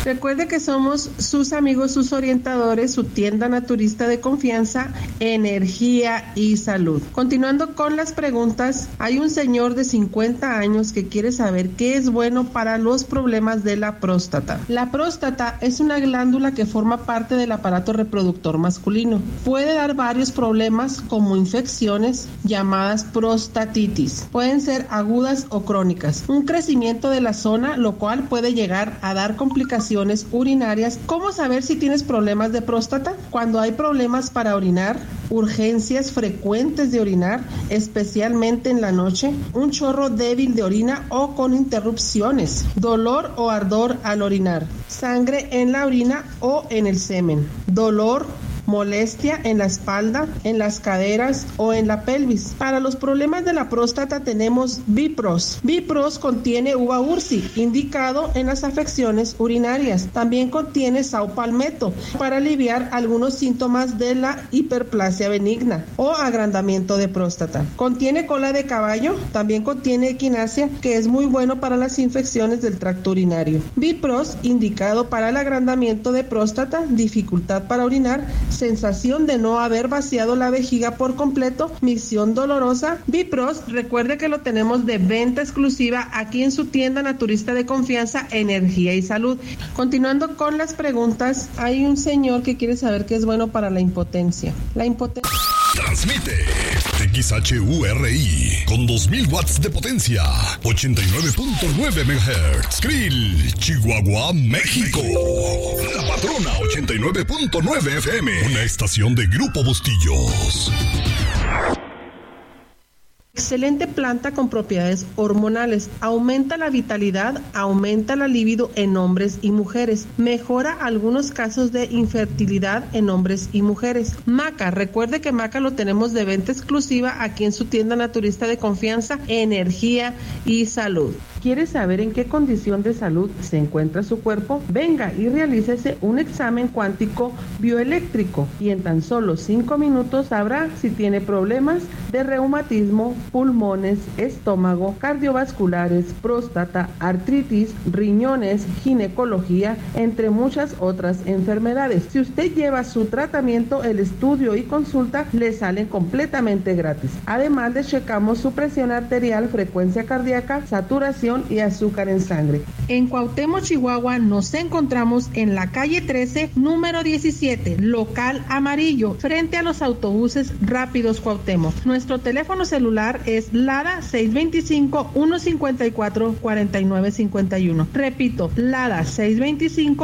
Recuerde que somos sus amigos, sus orientadores, su tienda naturista de confianza, Energía y Salud. Continuando con las preguntas, hay un señor de 50 años que quiere saber qué es bueno para los problemas de la próstata. La próstata es una glándula que forma parte del aparato reproductor masculino. Puede dar varios problemas como infecciones llamadas prostatitis. Pueden ser agudas o crónicas. Un crecimiento de la zona, lo cual puede llegar a dar complicaciones urinarias. ¿Cómo saber si tienes problemas de próstata? Cuando hay problemas para orinar, urgencias frecuentes de orinar, especialmente en la noche, un chorro débil de orina o con interrupciones, dolor o ardor al orinar, sangre en la orina o en el semen, dolor, molestia en la espalda, en las caderas o en la pelvis. Para los problemas de la próstata tenemos Bipros. Bipros contiene uva ursi, indicado en las afecciones urinarias. También contiene saupalmeto para aliviar algunos síntomas de la hiperplasia benigna o agrandamiento de próstata. Contiene cola de caballo, también contiene equinacia, que es muy bueno para las infecciones del tracto urinario. Bipros, indicado para el agrandamiento de próstata, dificultad para orinar, sensación de no haber vaciado la vejiga por completo, micción dolorosa. Bipros, recuerde que lo tenemos de venta exclusiva aquí en su tienda naturista de confianza, Energía y Salud. Continuando con las preguntas, hay un señor que quiere saber qué es bueno para la impotencia. La impotencia... Transmite XHURI con 2000 watts de potencia, 89.9 MHz, Krill, Chihuahua, México. La Patrona 89.9 FM, una estación de Grupo Bustillos. Excelente planta con propiedades hormonales. Aumenta la vitalidad, aumenta la libido en hombres y mujeres. Mejora algunos casos de infertilidad en hombres y mujeres. Maca, recuerde que Maca lo tenemos de venta exclusiva aquí en su tienda naturista de confianza, Energía y Salud. ¿Quiere saber en qué condición de salud se encuentra su cuerpo? Venga y realícese un examen cuántico bioeléctrico y en tan solo 5 minutos sabrá si tiene problemas de reumatismo, pulmones, estómago, cardiovasculares, próstata, artritis, riñones, ginecología, entre muchas otras enfermedades. Si usted lleva su tratamiento, el estudio y consulta le salen completamente gratis. Además, le checamos su presión arterial, frecuencia cardíaca, saturación y azúcar en sangre. En Cuauhtémoc, Chihuahua, nos encontramos en la calle 13, número 17, local amarillo, frente a los autobuses rápidos Cuauhtémoc. Nuestro teléfono celular es LADA 625-154-4951. Repito, LADA 625